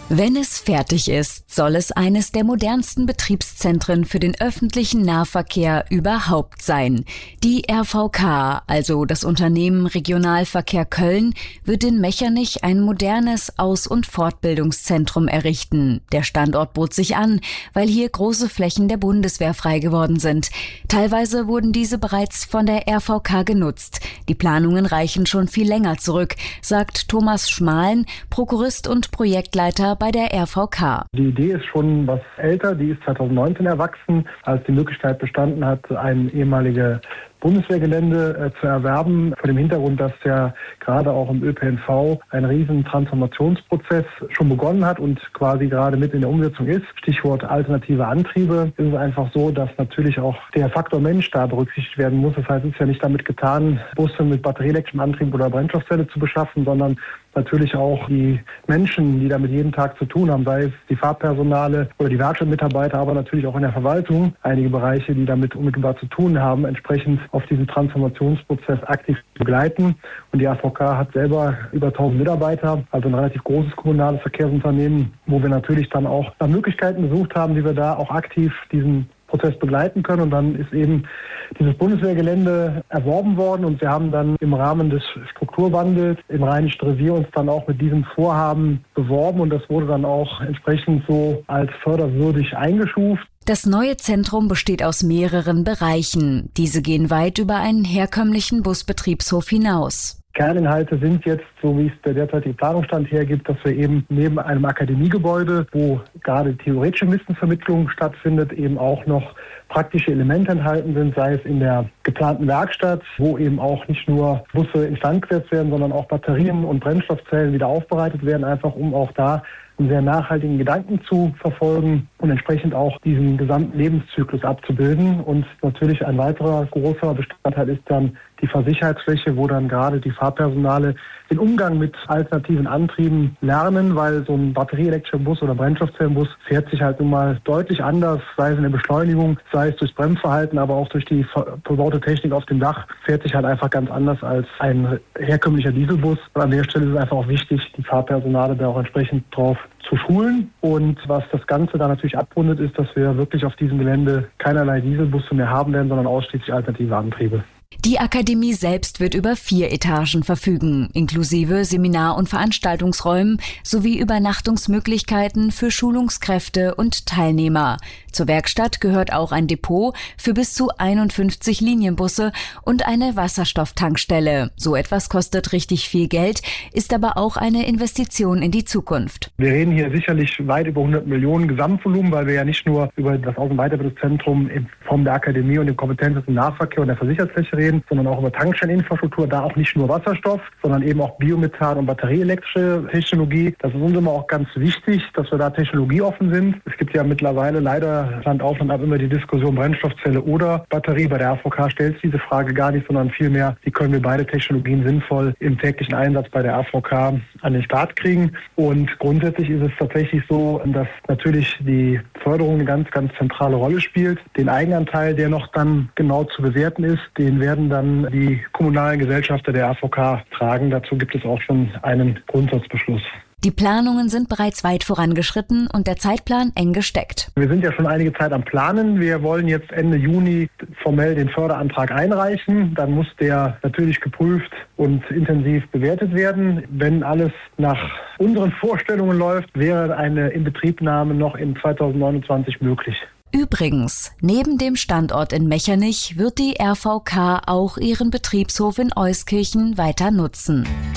Wenn es fertig ist, soll es eines der modernsten Betriebszentren für den öffentlichen Nahverkehr überhaupt sein. Die RVK, also das Unternehmen Regionalverkehr Köln, wird in Mechernich ein modernes Aus- und Fortbildungszentrum errichten. Der Standort bot sich an, weil hier große Flächen der Bundeswehr frei geworden sind. Teilweise wurden diese bereits von der RVK genutzt. Die Planungen reichen schon viel länger zurück, sagt Thomas Schmalen, Prokurist und Projektleiter bei der RVK. Die Idee ist schon was älter, die ist 2019 erwachsen, als die Möglichkeit bestanden hat, ein ehemaliges Bundeswehrgelände zu erwerben, vor dem Hintergrund, dass ja gerade auch im ÖPNV ein riesen Transformationsprozess schon begonnen hat und quasi gerade mit in der Umsetzung ist. Stichwort alternative Antriebe. Es ist einfach so, dass natürlich auch der Faktor Mensch da berücksichtigt werden muss. Das heißt, es ist ja nicht damit getan, Busse mit batterieelektrischem Antrieb oder Brennstoffzelle zu beschaffen, sondern natürlich auch die Menschen, die damit jeden Tag zu tun haben, sei es die Fahrpersonale oder die Werkstattmitarbeiter, aber natürlich auch in der Verwaltung, einige Bereiche, die damit unmittelbar zu tun haben, entsprechend auf diesen Transformationsprozess aktiv begleiten. Und die AVK hat selber über 1000 Mitarbeiter, also ein relativ großes kommunales Verkehrsunternehmen, wo wir natürlich dann auch nach Möglichkeiten gesucht haben, wie wir da auch aktiv diesen Prozess begleiten können. Und dann ist eben dieses Bundeswehrgelände erworben worden und wir haben dann im Rahmen des Strukturwandels im Rheinischen Revier uns dann auch mit diesem Vorhaben beworben und das wurde dann auch entsprechend so als förderwürdig eingestuft. Das neue Zentrum besteht aus mehreren Bereichen. Diese gehen weit über einen herkömmlichen Busbetriebshof hinaus. Kerninhalte sind jetzt, so wie es der derzeitige Planungsstand hergibt, dass wir eben neben einem Akademiegebäude, wo gerade theoretische Wissensvermittlung stattfindet, eben auch noch praktische Elemente enthalten sind, sei es in der geplanten Werkstatt, wo eben auch nicht nur Busse instand gesetzt werden, sondern auch Batterien und Brennstoffzellen wieder aufbereitet werden, einfach um auch da einen sehr nachhaltigen Gedanken zu verfolgen und entsprechend auch diesen gesamten Lebenszyklus abzubilden. Und natürlich ein weiterer großer Bestandteil ist dann die Fahrsicherheitsfläche, wo dann gerade die Fahrpersonale den Umgang mit alternativen Antrieben lernen, weil so ein batterieelektrischer Bus oder Brennstoffzellenbus fährt sich halt nun mal deutlich anders, sei es in der Beschleunigung, sei es durchs Bremsverhalten, aber auch durch die verbaute Technik auf dem Dach fährt sich halt einfach ganz anders als ein herkömmlicher Dieselbus. Und an der Stelle ist es einfach auch wichtig, die Fahrpersonale da auch entsprechend drauf zu schulen. Und was das Ganze dann natürlich abrundet, ist, dass wir wirklich auf diesem Gelände keinerlei Dieselbusse mehr haben werden, sondern ausschließlich alternative Antriebe. Die Akademie selbst wird über 4 Etagen verfügen, inklusive Seminar- und Veranstaltungsräumen sowie Übernachtungsmöglichkeiten für Schulungskräfte und Teilnehmer. Zur Werkstatt gehört auch ein Depot für bis zu 51 Linienbusse und eine Wasserstofftankstelle. So etwas kostet richtig viel Geld, ist aber auch eine Investition in die Zukunft. Wir reden hier sicherlich weit über 100 Millionen Gesamtvolumen, weil wir ja nicht nur über das Aus- und Weiterbildungszentrum in Form der Akademie und dem kompetenten Nahverkehr und der Versicherungsfläche reden, sondern auch über Tankstelleninfrastruktur, da auch nicht nur Wasserstoff, sondern eben auch Biomethan und batterieelektrische Technologie. Das ist uns immer auch ganz wichtig, dass wir da technologieoffen sind. Es gibt ja mittlerweile leider Land auf Land ab immer die Diskussion Brennstoffzelle oder Batterie. Bei der AVK stellt sich diese Frage gar nicht, sondern vielmehr, wie können wir beide Technologien sinnvoll im täglichen Einsatz bei der AVK an den Start kriegen. Und grundsätzlich ist es tatsächlich so, dass natürlich die Förderung eine ganz, ganz zentrale Rolle spielt. Den Eigenanteil, der noch dann genau zu bewerten ist, den werden dann die kommunalen Gesellschafter der AVK tragen. Dazu gibt es auch schon einen Grundsatzbeschluss. Die Planungen sind bereits weit vorangeschritten und der Zeitplan eng gesteckt. Wir sind ja schon einige Zeit am Planen. Wir wollen jetzt Ende Juni formell den Förderantrag einreichen. Dann muss der natürlich geprüft und intensiv bewertet werden. Wenn alles nach unseren Vorstellungen läuft, wäre eine Inbetriebnahme noch in 2029 möglich. Übrigens, neben dem Standort in Mechernich wird die RVK auch ihren Betriebshof in Euskirchen weiter nutzen.